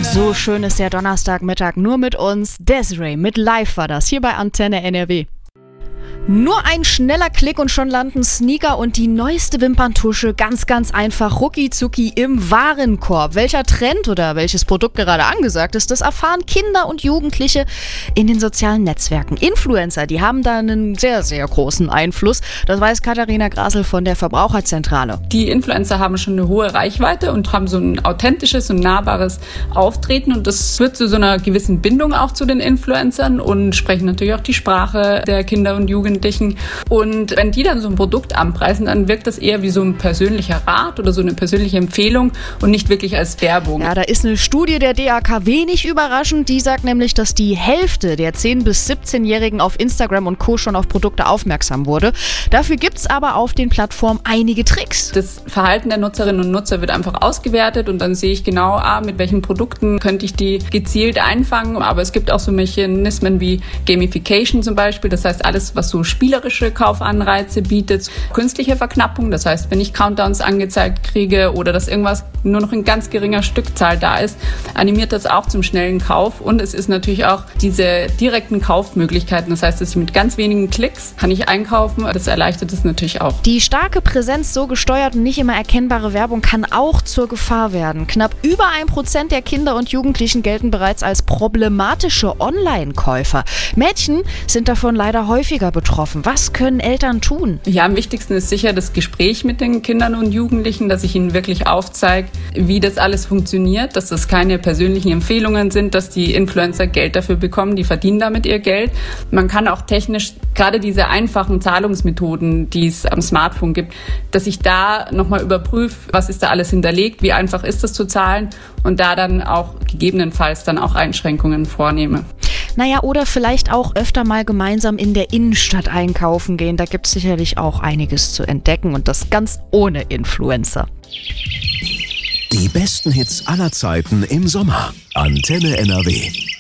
So schön ist der Donnerstagmittag nur mit uns. Desiree mit Live war das hier bei Antenne NRW. Nur ein schneller Klick und schon landen Sneaker und die neueste Wimperntusche ganz einfach rucki-zucki im Warenkorb. Welcher Trend oder welches Produkt gerade angesagt ist, das erfahren Kinder und Jugendliche in den sozialen Netzwerken. Influencer, die haben da einen sehr großen Einfluss. Das weiß Katharina Grasel von der Verbraucherzentrale. Die Influencer haben schon eine hohe Reichweite und haben so ein authentisches und nahbares Auftreten und das führt zu so einer gewissen Bindung auch zu den Influencern und sprechen natürlich auch die Sprache der Kinder und Jugendlichen. Und wenn die dann so ein Produkt anpreisen, dann wirkt das eher wie so ein persönlicher Rat oder so eine persönliche Empfehlung und nicht wirklich als Werbung. Ja, da ist eine Studie der DAK wenig überraschend. Die sagt nämlich, dass die Hälfte der 10- bis 17-Jährigen auf Instagram und Co. schon auf Produkte aufmerksam wurde. Dafür gibt es aber auf den Plattformen einige Tricks. Das Verhalten der Nutzerinnen und Nutzer wird einfach ausgewertet und dann sehe ich genau, mit welchen Produkten könnte ich die gezielt einfangen. Aber es gibt auch so Mechanismen wie Gamification zum Beispiel. Das heißt, alles, was so spielerische Kaufanreize bietet, künstliche Verknappung, das heißt, wenn ich Countdowns angezeigt kriege oder dass irgendwas nur noch in ganz geringer Stückzahl da ist, animiert das auch zum schnellen Kauf und es ist natürlich auch diese direkten Kaufmöglichkeiten, das heißt, dass ich mit ganz wenigen Klicks kann ich einkaufen, das erleichtert es natürlich auch. Die starke Präsenz so gesteuert und nicht immer erkennbare Werbung kann auch zur Gefahr werden. Knapp über 1% der Kinder und Jugendlichen gelten bereits als problematische Online-Käufer. Mädchen sind davon leider häufiger betroffen. Was können Eltern tun? Ja, am wichtigsten ist sicher das Gespräch mit den Kindern und Jugendlichen, dass ich ihnen wirklich aufzeige, wie das alles funktioniert, dass das keine persönlichen Empfehlungen sind, dass die Influencer Geld dafür bekommen, die verdienen damit ihr Geld. Man kann auch technisch gerade diese einfachen Zahlungsmethoden, die es am Smartphone gibt, dass ich da nochmal überprüfe, was ist da alles hinterlegt, wie einfach ist das zu zahlen und da dann auch gegebenenfalls dann auch Einschränkungen vornehme. Naja, oder vielleicht auch öfter mal gemeinsam in der Innenstadt einkaufen gehen. Da gibt es sicherlich auch einiges zu entdecken und das ganz ohne Influencer. Die besten Hits aller Zeiten im Sommer. Antenne NRW.